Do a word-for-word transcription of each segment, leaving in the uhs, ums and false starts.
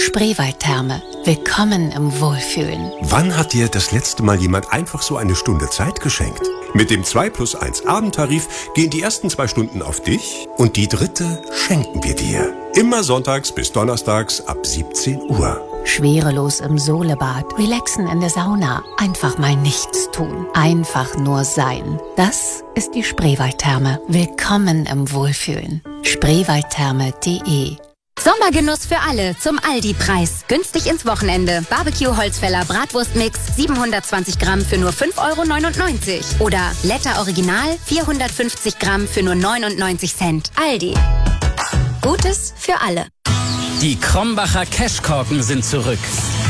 Spreewaldtherme. Willkommen im Wohlfühlen. Wann hat dir das letzte Mal jemand einfach so eine Stunde Zeit geschenkt? Mit dem zwei plus eins Abendtarif gehen die ersten zwei Stunden auf dich und die dritte schenken wir dir. Immer sonntags bis donnerstags ab siebzehn Uhr. Schwerelos im Solebad, relaxen in der Sauna, einfach mal nichts tun, einfach nur sein. Das ist die Spreewaldtherme. Willkommen im Wohlfühlen. Spreewaldtherme punkt de. Sommergenuss für alle zum Aldi-Preis. Günstig ins Wochenende. Barbecue-Holzfäller Bratwurstmix siebenhundertzwanzig Gramm für nur fünf Euro neunundneunzig. Oder Letter Original vierhundertfünfzig Gramm für nur neunundneunzig Cent. Aldi. Gutes für alle. Die Krombacher Cashkorken sind zurück.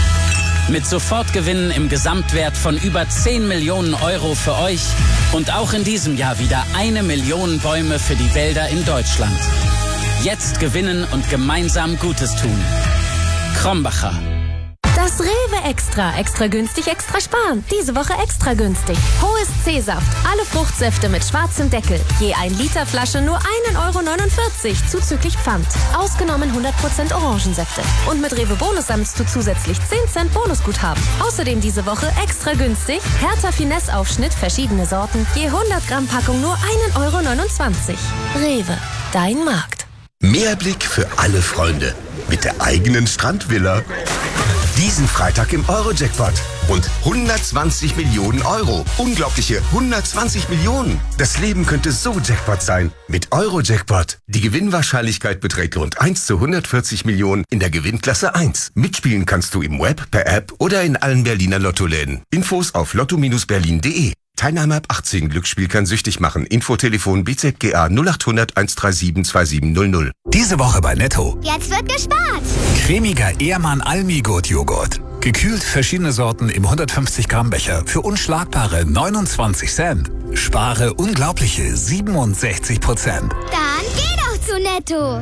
Mit Sofortgewinnen im Gesamtwert von über zehn Millionen Euro für euch und auch in diesem Jahr wieder eine Million Bäume für die Wälder in Deutschland. Jetzt gewinnen und gemeinsam Gutes tun. Krombacher. Das Rewe Extra. Extra günstig, extra sparen. Diese Woche extra günstig. Hohes C-Saft. Alle Fruchtsäfte mit schwarzem Deckel. Je ein Liter Flasche nur ein Euro neunundvierzig zuzüglich Pfand. Ausgenommen hundert Prozent Orangensäfte. Und mit Rewe Bonus sammelst du zusätzlich zehn Cent Bonusguthaben. Außerdem diese Woche extra günstig. Hertha Finesse Aufschnitt, verschiedene Sorten. Je hundert Gramm Packung nur ein Euro neunundzwanzig. Rewe. Dein Markt. Mehrblick für alle Freunde. Mit der eigenen Strandvilla. Diesen Freitag im Euro-Jackpot. Und hundertzwanzig Millionen Euro. Unglaubliche hundertzwanzig Millionen. Das Leben könnte so Jackpot sein. Mit Euro-Jackpot. Die Gewinnwahrscheinlichkeit beträgt rund eins zu hundertvierzig Millionen in der Gewinnklasse eins. Mitspielen kannst du im Web, per App oder in allen Berliner Lottoläden. Infos auf lotto berlin punkt de. Teilnahme ab achtzehn. Glücksspiel kann süchtig machen. Infotelefon B Z G A null achthundert hundertsiebenunddreißig siebenundzwanzig null null. Diese Woche bei Netto. Jetzt wird gespart. Cremiger Ehrmann Almigurt Joghurt. Gekühlt verschiedene Sorten im hundertfünfzig Gramm Becher für unschlagbare neunundzwanzig Cent. Spare unglaubliche siebenundsechzig Prozent. Dann geh doch zu Netto.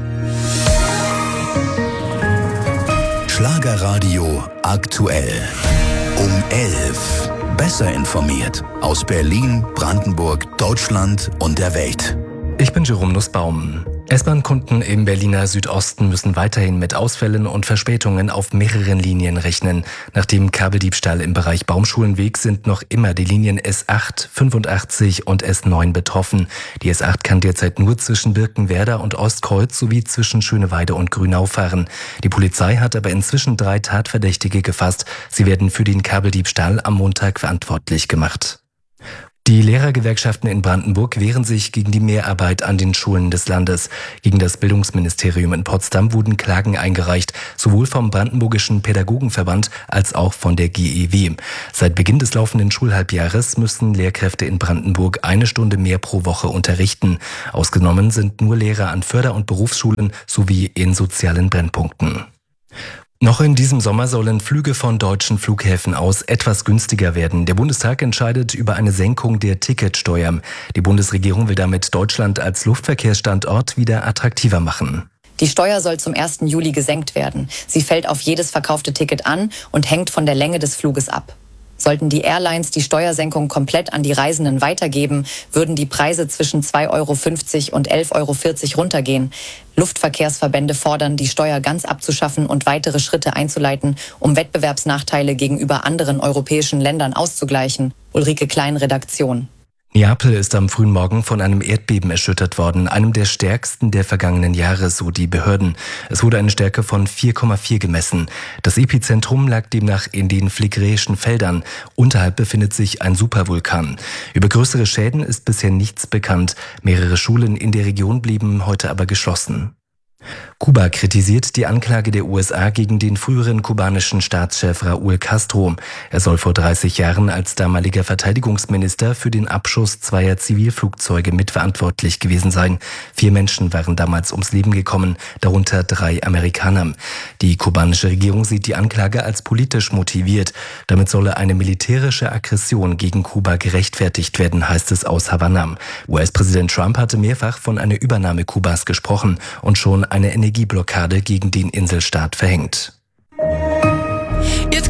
Schlagerradio aktuell. Um elf. Besser informiert aus Berlin, Brandenburg, Deutschland und der Welt. Ich bin Jerome Nussbaum. S-Bahn-Kunden im Berliner Südosten müssen weiterhin mit Ausfällen und Verspätungen auf mehreren Linien rechnen. Nach dem Kabeldiebstahl im Bereich Baumschulenweg sind noch immer die Linien S acht, fünfundachtzig und S neun betroffen. Die S acht kann derzeit nur zwischen Birkenwerder und Ostkreuz sowie zwischen Schöneweide und Grünau fahren. Die Polizei hat aber inzwischen drei Tatverdächtige gefasst. Sie werden für den Kabeldiebstahl am Montag verantwortlich gemacht. Die Lehrergewerkschaften in Brandenburg wehren sich gegen die Mehrarbeit an den Schulen des Landes. Gegen das Bildungsministerium in Potsdam wurden Klagen eingereicht, sowohl vom Brandenburgischen Pädagogenverband als auch von der G E W. Seit Beginn des laufenden Schulhalbjahres müssen Lehrkräfte in Brandenburg eine Stunde mehr pro Woche unterrichten. Ausgenommen sind nur Lehrer an Förder- und Berufsschulen sowie in sozialen Brennpunkten. Noch in diesem Sommer sollen Flüge von deutschen Flughäfen aus etwas günstiger werden. Der Bundestag entscheidet über eine Senkung der Ticketsteuer. Die Bundesregierung will damit Deutschland als Luftverkehrsstandort wieder attraktiver machen. Die Steuer soll zum ersten Juli gesenkt werden. Sie fällt auf jedes verkaufte Ticket an und hängt von der Länge des Fluges ab. Sollten die Airlines die Steuersenkung komplett an die Reisenden weitergeben, würden die Preise zwischen zwei Euro fünfzig und elf Euro vierzig runtergehen. Luftverkehrsverbände fordern, die Steuer ganz abzuschaffen und weitere Schritte einzuleiten, um Wettbewerbsnachteile gegenüber anderen europäischen Ländern auszugleichen. Ulrike Klein, Redaktion. Neapel ist am frühen Morgen von einem Erdbeben erschüttert worden, einem der stärksten der vergangenen Jahre, so die Behörden. Es wurde eine Stärke von vier Komma vier gemessen. Das Epizentrum lag demnach in den Phlegräischen Feldern. Unterhalb befindet sich ein Supervulkan. Über größere Schäden ist bisher nichts bekannt. Mehrere Schulen in der Region blieben heute aber geschlossen. Kuba kritisiert die Anklage der U S A gegen den früheren kubanischen Staatschef Raúl Castro. Er soll vor dreißig Jahren als damaliger Verteidigungsminister für den Abschuss zweier Zivilflugzeuge mitverantwortlich gewesen sein. Vier Menschen waren damals ums Leben gekommen, darunter drei Amerikaner. Die kubanische Regierung sieht die Anklage als politisch motiviert. Damit solle eine militärische Aggression gegen Kuba gerechtfertigt werden, heißt es aus Havanna. U S-Präsident Trump hatte mehrfach von einer Übernahme Kubas gesprochen und schon eine Energieblockade gegen den Inselstaat verhängt. Jetzt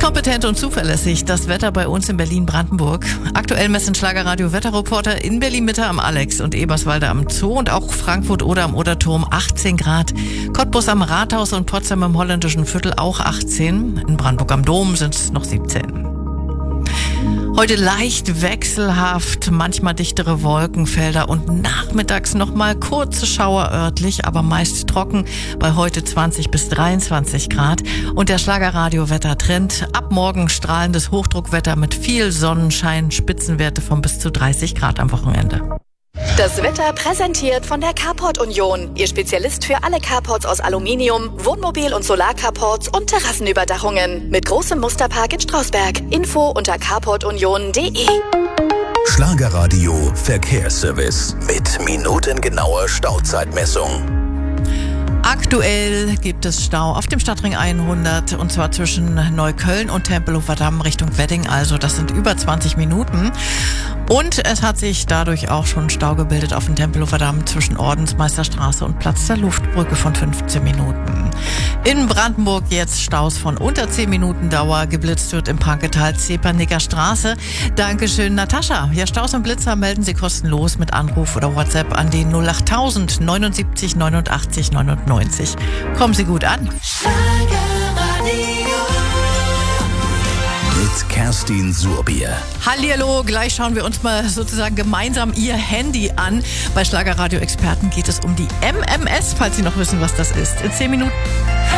Kompetent und zuverlässig das Wetter bei uns in Berlin-Brandenburg. Aktuell messen Schlagerradio Wetterreporter in Berlin-Mitte am Alex und Eberswalde am Zoo und auch Frankfurt oder am Oderturm achtzehn Grad. Cottbus am Rathaus und Potsdam im Holländischen Viertel auch achtzehn. In Brandenburg am Dom sind es noch siebzehn. Heute leicht wechselhaft, manchmal dichtere Wolkenfelder und nachmittags nochmal kurze Schauer örtlich, aber meist trocken, bei heute zwanzig bis dreiundzwanzig Grad. Und der Schlagerradio-Wettertrend: ab morgen strahlendes Hochdruckwetter mit viel Sonnenschein, Spitzenwerte von bis zu dreißig Grad am Wochenende. Das Wetter präsentiert von der Carport Union, Ihr Spezialist für alle Carports aus Aluminium, Wohnmobil- und Solarcarports und Terrassenüberdachungen. Mit großem Musterpark in Strausberg. Info unter carport union punkt de. Schlagerradio Verkehrsservice mit minutengenauer Stauzeitmessung. Aktuell gibt es Stau auf dem Stadtring hundert und zwar zwischen Neukölln und Tempelhofer Damm Richtung Wedding. Also das sind über zwanzig Minuten. Und es hat sich dadurch auch schon Stau gebildet auf dem Tempelhofer Damm zwischen Ordensmeisterstraße und Platz der Luftbrücke von fünfzehn Minuten. In Brandenburg jetzt Staus von unter zehn Minuten Dauer. Geblitzt wird im Panketal Zepernicker Straße. Dankeschön, Natascha. Ja, Staus und Blitzer melden Sie kostenlos mit Anruf oder WhatsApp an die null achttausend neunundsiebzig neunundachtzig neunundneunzig. Kommen Sie gut an. Mit Kerstin Surbier. Hallihallo, gleich schauen wir uns mal sozusagen gemeinsam Ihr Handy an. Bei Schlagerradio Experten geht es um die M M S, falls Sie noch wissen, was das ist. In zehn Minuten.